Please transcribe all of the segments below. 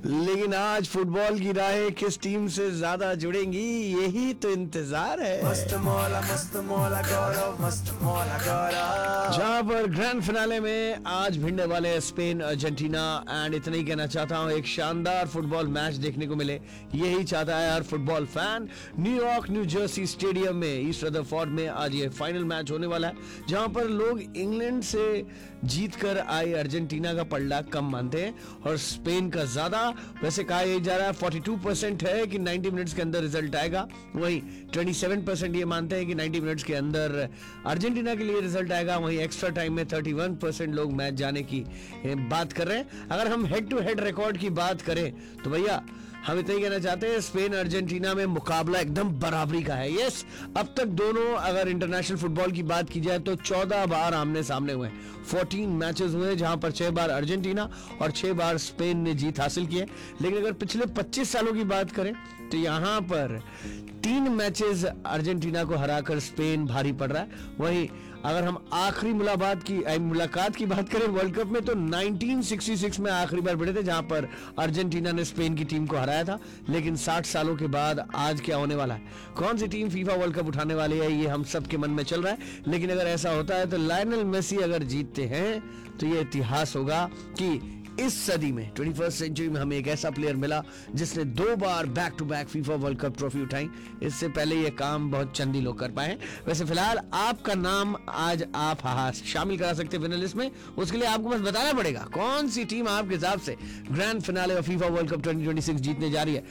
लेकिन आज फुटबॉल की राहें किस टीम से ज्यादा जुड़ेंगी, यही तो इंतजार है। मस्त मौला गौरव, मस्त मौला गौरव। जहां पर ग्रैंड फिनाले में आज भिड़ने वाले स्पेन अर्जेंटीना, एंड इतना ही कहना चाहता हूं, एक शानदार फुटबॉल मैच देखने को मिले, यही चाहता है हर football fan. New York new Jersey stadium में ईस्ट रदरफोर्ड में आज ये फाइनल मैच होने वाला है, जहां पर लोग इंग्लैंड से जीतकर आई अर्जेंटीना का पलड़ा कम मानते हैं और स्पेन का ज्यादा। वैसे कहा यही जा रहा है 42% है कि 90 मिनट्स के अंदर रिजल्ट आएगा, वहीं 27% ये मानते हैं कि 90 मिनट्स के अंदर अर्जेंटीना के लिए रिजल्ट आएगा, वहीं एक्स्ट्रा टाइम में 31% लोग मैच जाने की बात कर रहे हैं। अगर हम हेड टू हेड रिकॉर्ड की बात करें तो भैया हम इतना ही कहना चाहते हैं, स्पेन अर्जेंटीना में मुकाबला एकदम बराबरी का है। यस, अब तक दोनों अगर इंटरनेशनल फुटबॉल की बात की जाए तो 14 बार आमने सामने हुए, 14 मैचेस हुए, जहां पर 6 बार अर्जेंटीना और 6 बार स्पेन ने जीत हासिल की है। लेकिन अगर पिछले 25 सालों की बात करें तो यहां पर 3 मैचेस अर्जेंटीना को हराकर स्पेन भारी पड़ रहा है। वहीं अगर हम आखिरी मुलाकात की बात करें वर्ल्ड कप में तो 1966 में आखिरी बार भिड़े थे, जहां पर अर्जेंटीना ने स्पेन की टीम को हराया था। लेकिन 60 सालों के बाद आज क्या होने वाला है, कौन सी टीम फीफा वर्ल्ड कप उठाने वाली है, ये हम सबके मन में चल रहा है। लेकिन अगर ऐसा होता है तो लायनल मेसी अगर जीतते हैं तो ये इतिहास होगा कि इस सदी में 21st सेंचुरी में हमें एक ऐसा प्लेयर मिला जिसने 2 बार back to back FIFA world cup trophy उठाई। इससे पहले ये काम बहुत चंद ही लोग कर पाए हैं। वैसे फिलहाल आपका नाम आज आप शामिल करा सकते हैं फिनलिस्ट में। उसके लिए आपको बस बताना पड़ेगा कौन सी टीम आपके हिसाब से grand finale of FIFA world cup 2026 जीतने जा रही है।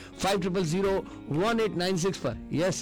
50001896 पर, यस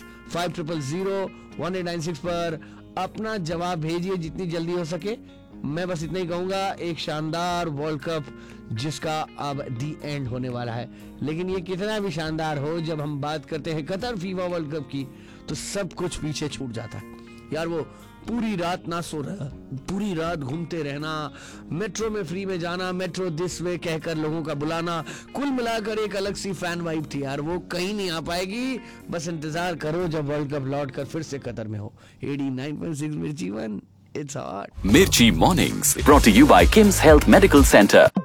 50001896 पर अपना जवाब भेजिए जितनी जल्दी हो सके। मैं बस इतना ही कहूंगा, एक शानदार वर्ल्ड कप जिसका अब दी एंड होने वाला है। लेकिन ये कितना भी शानदार हो, जब हम बात करते हैं कतर फीफा वर्ल्ड कप की तो सब कुछ पीछे छूट जाता है यार। वो पूरी रात ना सो रहा, पूरी रात घूमते रहना, मेट्रो में फ्री में जाना, मेट्रो दिस वे कहकर लोगों का बुलाना, कुल मिलाकर एक अलग सी फैन वाइब थी यार। वो कहीं नहीं आ पाएगी, बस इंतजार करो जब वर्ल्ड कप लौट कर फिर से कतर में हो। 89.6 मिर्ची one, it's hot. Mirchi Mornings, brought to you by Kim's Health Medical Center.